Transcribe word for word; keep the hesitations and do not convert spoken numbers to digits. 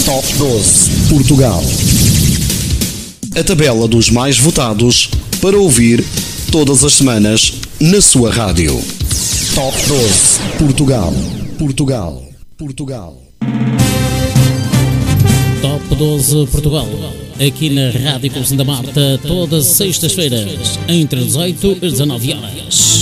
Top doze Portugal. A tabela dos mais votados para ouvir todas as semanas na sua rádio. Top doze Portugal. Portugal. Portugal. Top doze Portugal. Aqui na Rádio Santa Marta, todas as sextas-feiras, entre dezoito e dezanove horas.